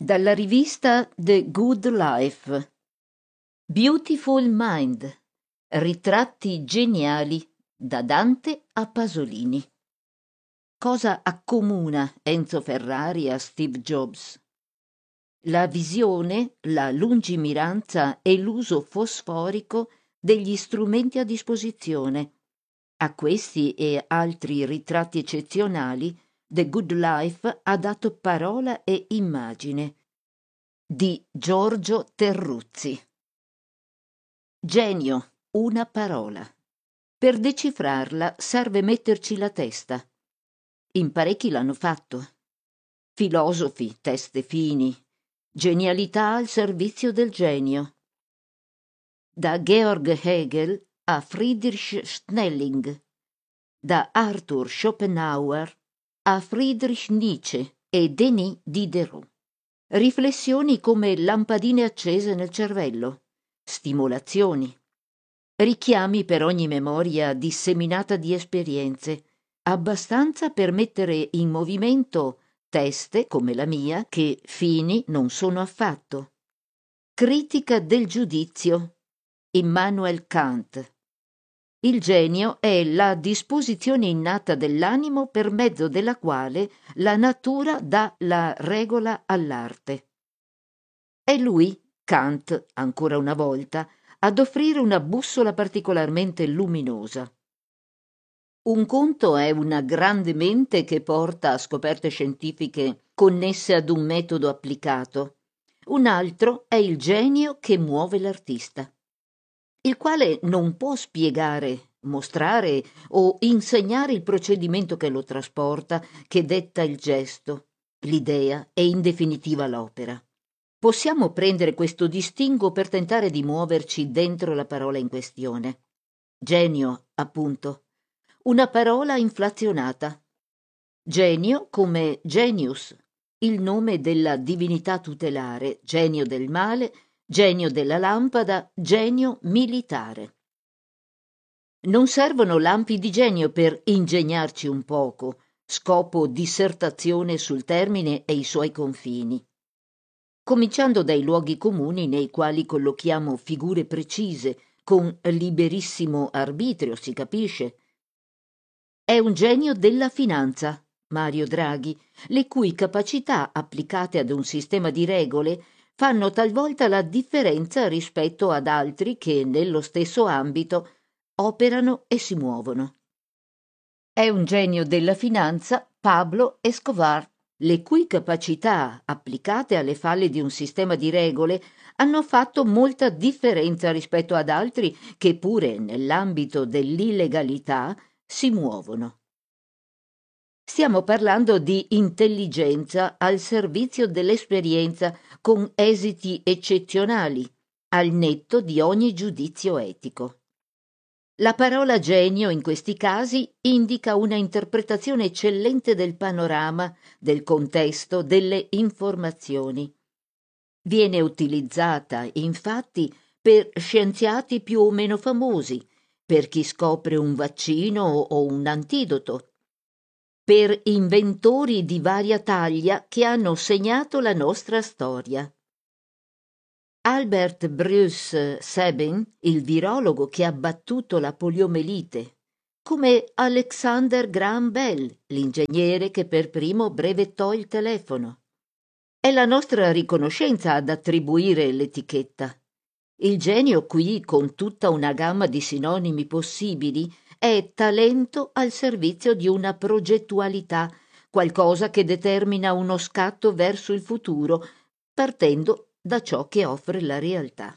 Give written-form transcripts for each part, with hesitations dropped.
Dalla rivista The Good Life. Beautiful Mind. Ritratti geniali da Dante a Pasolini. Cosa accomuna Enzo Ferrari a Steve Jobs? La visione, la lungimiranza e l'uso fosforico degli strumenti a disposizione. A questi e altri ritratti eccezionali The Good Life ha dato parola e immagine. Di Giorgio Terruzzi. Genio, una parola. Per decifrarla serve metterci la testa. In parecchi l'hanno fatto. Filosofi, teste fini, genialità al servizio del genio. Da Georg Hegel a Friedrich Schelling, da Arthur Schopenhauer a Friedrich Nietzsche e Denis Diderot. Riflessioni come lampadine accese nel cervello, stimolazioni, richiami per ogni memoria disseminata di esperienze, abbastanza per mettere in movimento teste come la mia che fini non sono affatto. Critica del giudizio, Immanuel Kant. Il genio è la disposizione innata dell'animo per mezzo della quale la natura dà la regola all'arte. È lui, Kant, ancora una volta, ad offrire una bussola particolarmente luminosa. Un conto è una grande mente che porta a scoperte scientifiche connesse ad un metodo applicato. Un altro è il genio che muove l'artista, il quale non può spiegare, mostrare o insegnare il procedimento che lo trasporta, che detta il gesto, l'idea e in definitiva l'opera. Possiamo prendere questo distinguo per tentare di muoverci dentro la parola in questione. Genio, appunto. Una parola inflazionata. Genio come genius, il nome della divinità tutelare, genio del male, genio della lampada, genio militare. Non servono lampi di genio per ingegnarci un poco, scopo dissertazione sul termine e i suoi confini. Cominciando dai luoghi comuni nei quali collochiamo figure precise, con liberissimo arbitrio, si capisce. È un genio della finanza, Mario Draghi, le cui capacità applicate ad un sistema di regole fanno talvolta la differenza rispetto ad altri che nello stesso ambito operano e si muovono. È un genio della finanza Pablo Escobar, le cui capacità applicate alle falle di un sistema di regole hanno fatto molta differenza rispetto ad altri che pure nell'ambito dell'illegalità si muovono. Stiamo parlando di intelligenza al servizio dell'esperienza con esiti eccezionali, al netto di ogni giudizio etico. La parola genio in questi casi indica una interpretazione eccellente del panorama, del contesto, delle informazioni. Viene utilizzata, infatti, per scienziati più o meno famosi, per chi scopre un vaccino o un antidoto, per inventori di varia taglia che hanno segnato la nostra storia. Albert Bruce Sabin, il virologo che ha battuto la poliomelite, come Alexander Graham Bell, l'ingegnere che per primo brevettò il telefono. È la nostra riconoscenza ad attribuire l'etichetta. Il genio qui, con tutta una gamma di sinonimi possibili, è talento al servizio di una progettualità, qualcosa che determina uno scatto verso il futuro, partendo da ciò che offre la realtà.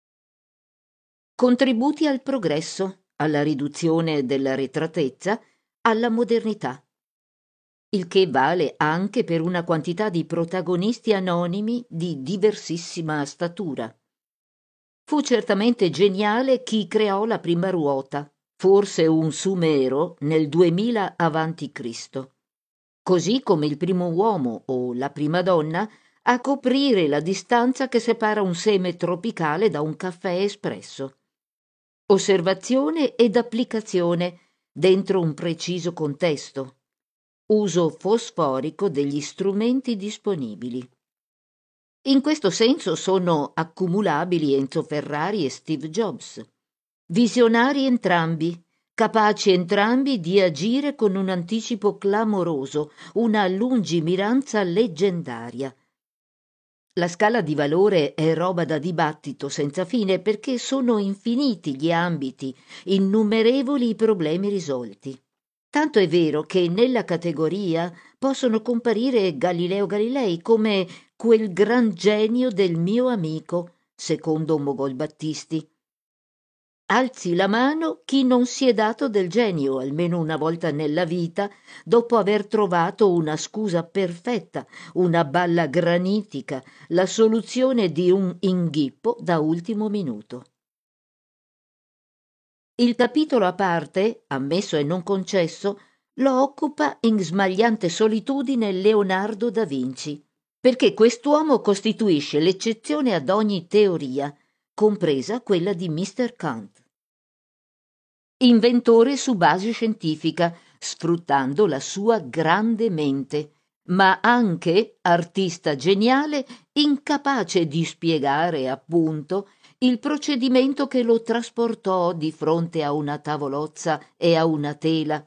Contributi al progresso, alla riduzione dell'arretratezza, alla modernità. Il che vale anche per una quantità di protagonisti anonimi di diversissima statura. Fu certamente geniale chi creò la prima ruota, forse un sumero nel 2000 a.C., così come il primo uomo o la prima donna a coprire la distanza che separa un seme tropicale da un caffè espresso. Osservazione ed applicazione dentro un preciso contesto. Uso fosforico degli strumenti disponibili. In questo senso sono accumulabili Enzo Ferrari e Steve Jobs, visionari entrambi, capaci entrambi di agire con un anticipo clamoroso, una lungimiranza leggendaria. La scala di valore è roba da dibattito senza fine perché sono infiniti gli ambiti, innumerevoli i problemi risolti. Tanto è vero che nella categoria possono comparire Galileo Galilei come quel gran genio del mio amico, secondo Mogol Battisti. Alzi la mano chi non si è dato del genio almeno una volta nella vita, dopo aver trovato una scusa perfetta, una balla granitica, la soluzione di un inghippo da ultimo minuto. Il capitolo a parte, ammesso e non concesso, lo occupa in smagliante solitudine Leonardo da Vinci, perché quest'uomo costituisce l'eccezione ad ogni teoria, compresa quella di Mr. Kant. Inventore su base scientifica, sfruttando la sua grande mente, ma anche artista geniale, incapace di spiegare, appunto, il procedimento che lo trasportò di fronte a una tavolozza e a una tela.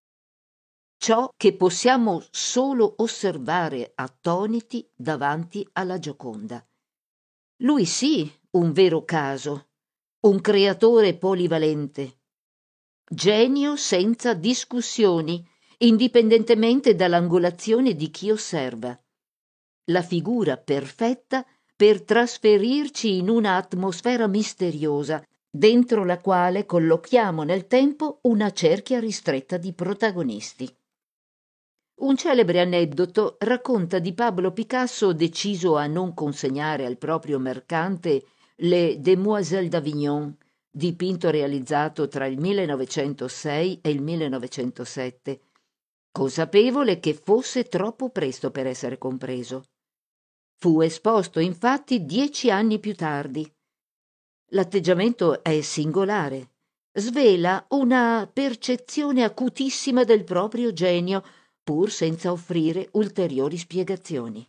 Ciò che possiamo solo osservare attoniti davanti alla Gioconda. Lui sì, un vero caso, un creatore polivalente, genio senza discussioni, indipendentemente dall'angolazione di chi osserva. La figura perfetta per trasferirci in una atmosfera misteriosa, dentro la quale collochiamo nel tempo una cerchia ristretta di protagonisti. Un celebre aneddoto racconta di Pablo Picasso deciso a non consegnare al proprio mercante le Demoiselles d'Avignon, dipinto realizzato tra il 1906 e il 1907, consapevole che fosse troppo presto per essere compreso. Fu esposto infatti 10 anni più tardi. L'atteggiamento è singolare, svela una percezione acutissima del proprio genio, pur senza offrire ulteriori spiegazioni.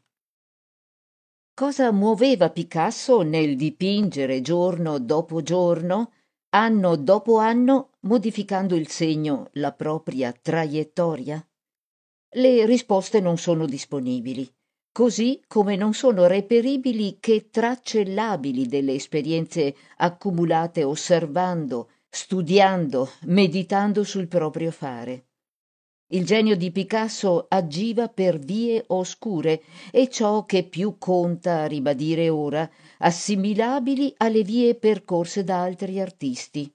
Cosa muoveva Picasso nel dipingere giorno dopo giorno, anno dopo anno, modificando il segno, la propria traiettoria? Le risposte non sono disponibili, così come non sono reperibili che tracce labili delle esperienze accumulate osservando, studiando, meditando sul proprio fare. Il genio di Picasso agiva per vie oscure e ciò che più conta a ribadire ora, assimilabili alle vie percorse da altri artisti.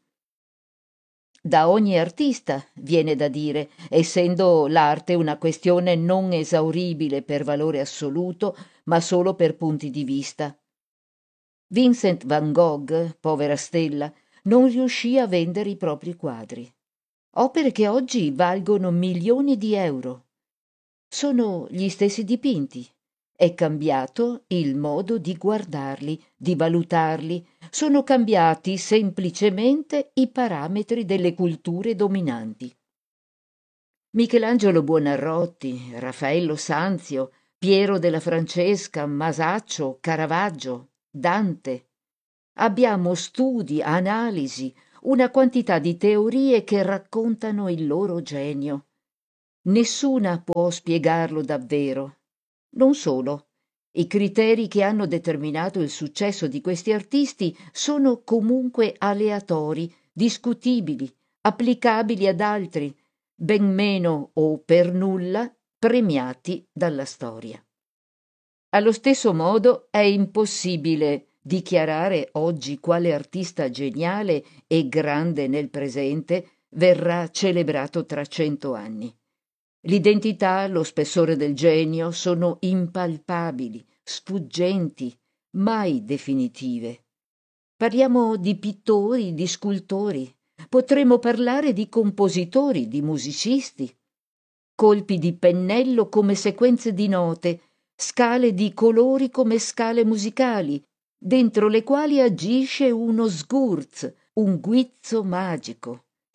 Da ogni artista, viene da dire, essendo l'arte una questione non esauribile per valore assoluto, ma solo per punti di vista. Vincent van Gogh, povera stella, non riuscì a vendere i propri quadri. Opere che oggi valgono milioni di euro. Sono gli stessi dipinti. È cambiato il modo di guardarli, di valutarli. Sono cambiati semplicemente i parametri delle culture dominanti. Michelangelo Buonarroti, Raffaello Sanzio, Piero della Francesca, Masaccio, Caravaggio, Dante. Abbiamo studi, analisi, una quantità di teorie che raccontano il loro genio. Nessuna può spiegarlo davvero. Non solo. I criteri che hanno determinato il successo di questi artisti sono comunque aleatori, discutibili, applicabili ad altri, ben meno o per nulla premiati dalla storia. Allo stesso modo è impossibile dichiarare oggi quale artista geniale e grande nel presente verrà celebrato tra 100 anni. L'identità, lo spessore del genio sono impalpabili, sfuggenti, mai definitive. Parliamo di pittori, di scultori, potremmo parlare di compositori, di musicisti. Colpi di pennello come sequenze di note, scale di colori come scale musicali, dentro le quali agisce uno sgurz, un guizzo magico,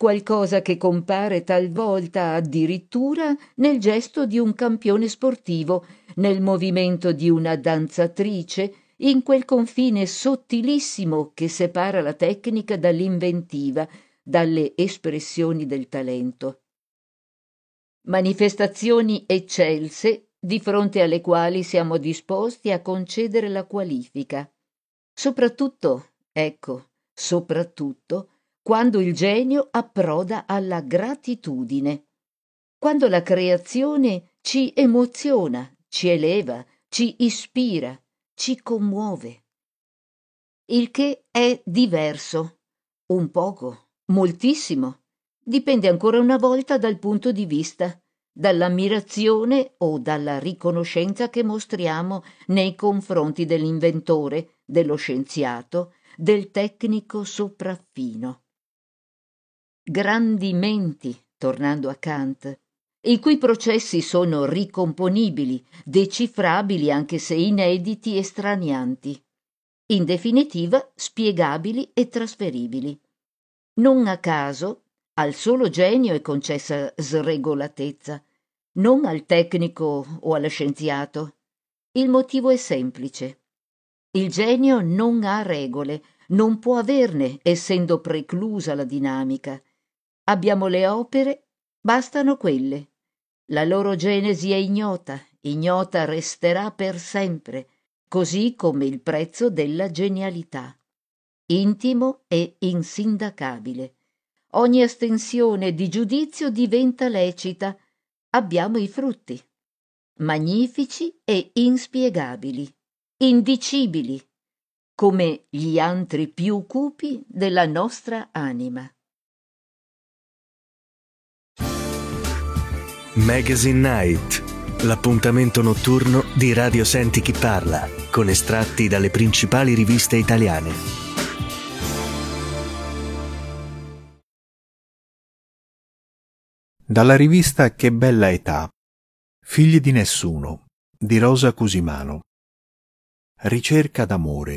qualcosa che compare talvolta addirittura nel gesto di un campione sportivo, nel movimento di una danzatrice, in quel confine sottilissimo che separa la tecnica dall'inventiva, dalle espressioni del talento. Manifestazioni eccelse di fronte alle quali siamo disposti a concedere la qualifica. Soprattutto, ecco, soprattutto, quando il genio approda alla gratitudine, quando la creazione ci emoziona, ci eleva, ci ispira, ci commuove. Il che è diverso, un poco, moltissimo, dipende ancora una volta dal punto di vista, dall'ammirazione o dalla riconoscenza che mostriamo nei confronti dell'inventore, dello scienziato, del tecnico sopraffino. Grandi menti, tornando a Kant, i cui processi sono ricomponibili, decifrabili anche se inediti e stranianti, in definitiva spiegabili e trasferibili. Non a caso al solo genio è concessa sregolatezza, non al tecnico o allo scienziato. Il motivo è semplice. Il genio non ha regole, non può averne, essendo preclusa la dinamica. Abbiamo le opere, bastano quelle. La loro genesi è ignota, ignota resterà per sempre, così come il prezzo della genialità. Intimo e insindacabile. Ogni astensione di giudizio diventa lecita. Abbiamo i frutti, magnifici e inspiegabili, indicibili, come gli antri più cupi della nostra anima. Magazine Night, l'appuntamento notturno di Radio Senti Chi Parla, con estratti dalle principali riviste italiane. Dalla rivista Che bella età, Figli di nessuno, di Rosa Cusimano. Ricerca d'amore.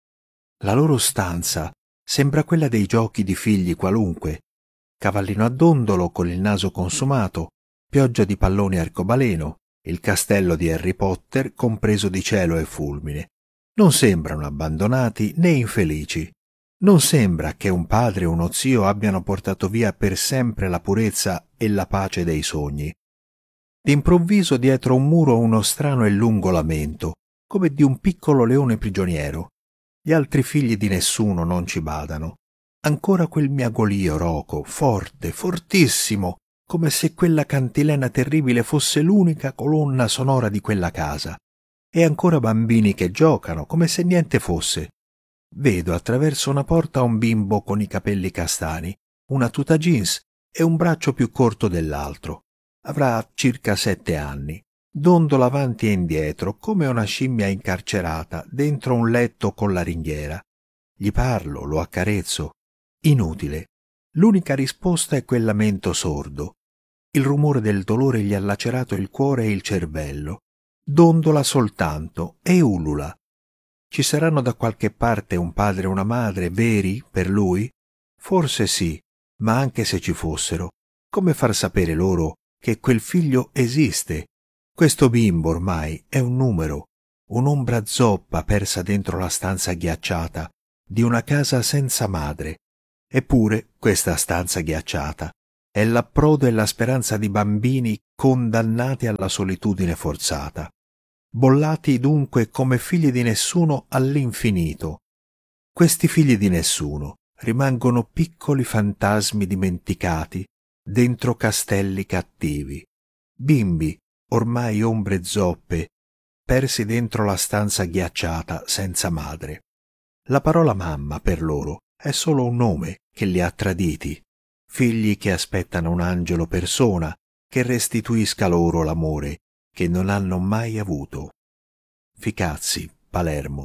La loro stanza sembra quella dei giochi di figli qualunque. Cavallino a dondolo con il naso consumato, pioggia di palloni arcobaleno, il castello di Harry Potter compreso di cielo e fulmine. Non sembrano abbandonati né infelici. Non sembra che un padre e uno zio abbiano portato via per sempre la purezza e la pace dei sogni. D'improvviso dietro un muro uno strano e lungo lamento, come di un piccolo leone prigioniero. Gli altri figli di nessuno non ci badano. Ancora quel miagolio roco, forte, fortissimo, come se quella cantilena terribile fosse l'unica colonna sonora di quella casa. E ancora bambini che giocano, come se niente fosse. Vedo attraverso una porta un bimbo con i capelli castani, una tuta jeans e un braccio più corto dell'altro. Avrà circa 7 anni. Dondola avanti e indietro come una scimmia incarcerata dentro un letto con la ringhiera. Gli parlo, lo accarezzo. Inutile. L'unica risposta è quel lamento sordo. Il rumore del dolore gli ha lacerato il cuore e il cervello. Dondola soltanto e ulula. Ci saranno da qualche parte un padre e una madre veri per lui? Forse sì, ma anche se ci fossero, come far sapere loro che quel figlio esiste? Questo bimbo ormai è un numero, un'ombra zoppa persa dentro la stanza ghiacciata di una casa senza madre. Eppure questa stanza ghiacciata è l'approdo e la speranza di bambini condannati alla solitudine forzata, bollati dunque come figli di nessuno all'infinito. Questi figli di nessuno rimangono piccoli fantasmi dimenticati dentro castelli cattivi, bimbi ormai ombre zoppe, persi dentro la stanza ghiacciata senza madre. La parola mamma per loro è solo un nome che li ha traditi, figli che aspettano un angelo persona che restituisca loro l'amore che non hanno mai avuto. Ficazzi, Palermo.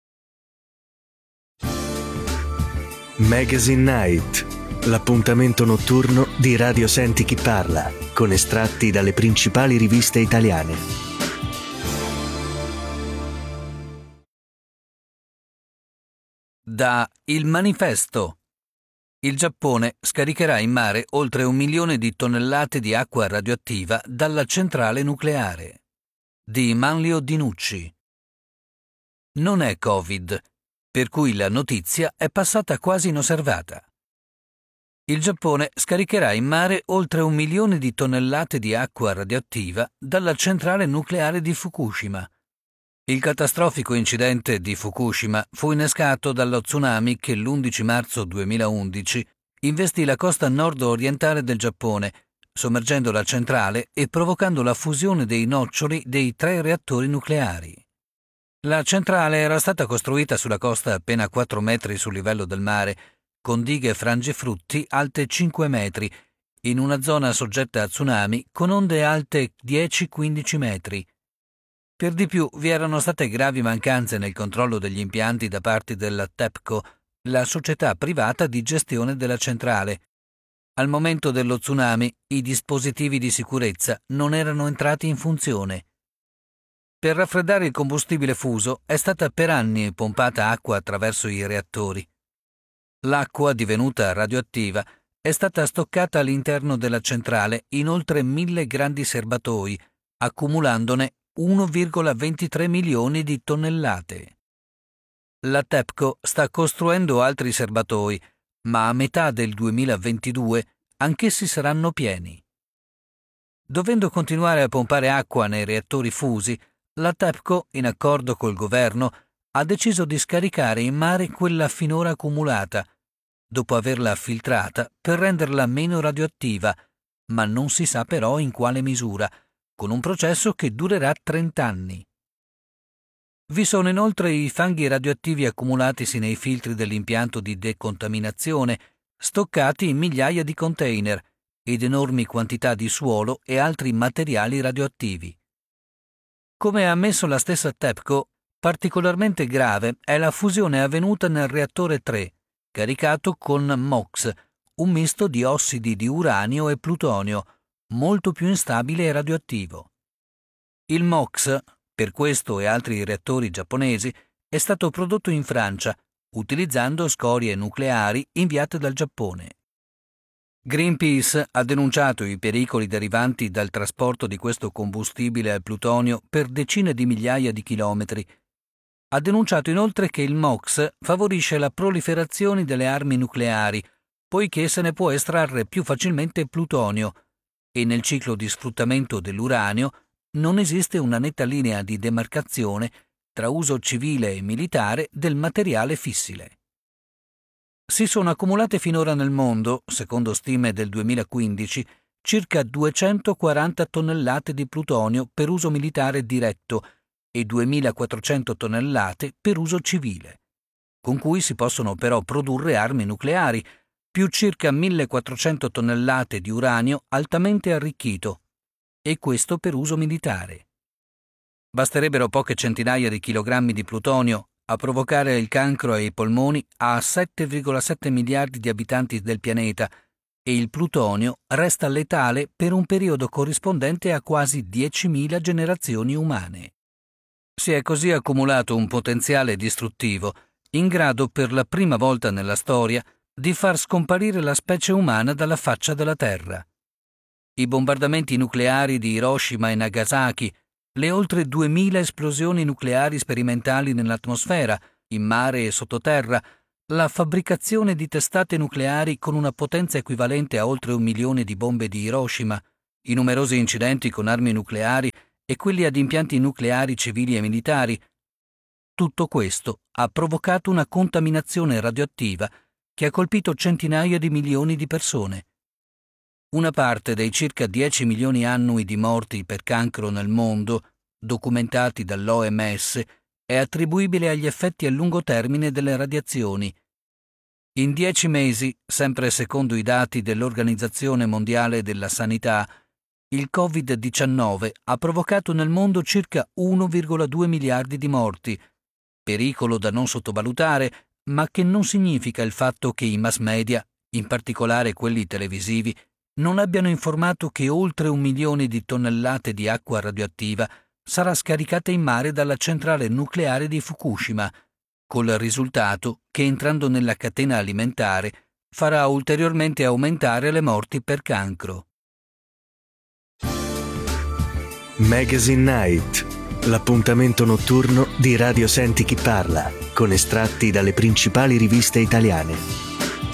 Magazine Night, l'appuntamento notturno di Radio Senti Chi Parla, con estratti dalle principali riviste italiane. Da Il Manifesto. il Giappone scaricherà in mare oltre 1 milione di tonnellate di acqua radioattiva dalla centrale nucleare. Di Manlio Dinucci. Non è Covid, per cui la notizia è passata quasi inosservata. Il Giappone scaricherà in mare oltre 1 milione di tonnellate di acqua radioattiva dalla centrale nucleare di Fukushima. Il catastrofico incidente di Fukushima fu innescato dallo tsunami che l'11 marzo 2011 investì la costa nord-orientale del Giappone, sommergendo la centrale e provocando la fusione dei noccioli dei 3 reattori nucleari. La centrale era stata costruita sulla costa appena 4 metri sul livello del mare, con dighe frangifrutti alte 5 metri, in una zona soggetta a tsunami con onde alte 10-15 metri. Per di più vi erano state gravi mancanze nel controllo degli impianti da parte della TEPCO, la società privata di gestione della centrale. Al momento dello tsunami i dispositivi di sicurezza non erano entrati in funzione. Per raffreddare il combustibile fuso è stata per anni pompata acqua attraverso i reattori. L'acqua, divenuta radioattiva, è stata stoccata all'interno della centrale in oltre 1000 grandi serbatoi, accumulandone 1,23 milioni di tonnellate. La TEPCO sta costruendo altri serbatoi, ma a metà del 2022 anch'essi saranno pieni. Dovendo continuare a pompare acqua nei reattori fusi, la TEPCO, in accordo col governo, ha deciso di scaricare in mare quella finora accumulata, dopo averla filtrata per renderla meno radioattiva, ma non si sa però in quale misura, con un processo che durerà 30 anni. Vi sono inoltre i fanghi radioattivi accumulatisi nei filtri dell'impianto di decontaminazione, stoccati in migliaia di container, ed enormi quantità di suolo e altri materiali radioattivi. Come ha ammesso la stessa TEPCO, particolarmente grave è la fusione avvenuta nel reattore 3, caricato con MOX, un misto di ossidi di uranio e plutonio, molto più instabile e radioattivo. Il MOX, per questo e altri reattori giapponesi, è stato prodotto in Francia, utilizzando scorie nucleari inviate dal Giappone. Greenpeace ha denunciato i pericoli derivanti dal trasporto di questo combustibile al plutonio per decine di migliaia di chilometri. Ha denunciato inoltre che il MOX favorisce la proliferazione delle armi nucleari, poiché se ne può estrarre più facilmente plutonio, e nel ciclo di sfruttamento dell'uranio non esiste una netta linea di demarcazione tra uso civile e militare del materiale fissile. Si sono accumulate finora nel mondo, secondo stime del 2015, circa 240 tonnellate di plutonio per uso militare diretto e 2400 tonnellate per uso civile, con cui si possono però produrre armi nucleari, più circa 1400 tonnellate di uranio altamente arricchito, e questo per uso militare. Basterebbero poche centinaia di chilogrammi di plutonio a provocare il cancro ai polmoni a 7,7 miliardi di abitanti del pianeta, e il plutonio resta letale per un periodo corrispondente a quasi 10.000 generazioni umane. Si è così accumulato un potenziale distruttivo in grado per la prima volta nella storia di far scomparire la specie umana dalla faccia della Terra. I bombardamenti nucleari di Hiroshima e Nagasaki, le oltre 2000 esplosioni nucleari sperimentali nell'atmosfera, in mare e sottoterra, la fabbricazione di testate nucleari con una potenza equivalente a oltre 1 milione di bombe di Hiroshima, i numerosi incidenti con armi nucleari e quelli ad impianti nucleari civili e militari. Tutto questo ha provocato una contaminazione radioattiva che ha colpito centinaia di milioni di persone. Una parte dei circa 10 milioni annui di morti per cancro nel mondo, documentati dall'OMS, è attribuibile agli effetti a lungo termine delle radiazioni. In 10 mesi, sempre secondo i dati dell'Organizzazione Mondiale della Sanità, il Covid-19 ha provocato nel mondo circa 1,2 miliardi di morti, pericolo da non sottovalutare, ma che non significa il fatto che i mass media, in particolare quelli televisivi, non abbiano informato che oltre 1 milione di tonnellate di acqua radioattiva sarà scaricata in mare dalla centrale nucleare di Fukushima, col risultato che entrando nella catena alimentare farà ulteriormente aumentare le morti per cancro. Magazine Night, l'appuntamento notturno di Radio Senti Chi Parla, con estratti dalle principali riviste italiane.